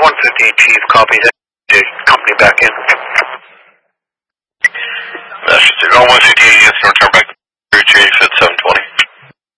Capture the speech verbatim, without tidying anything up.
one fifteen, Chief, copy that. Company back in.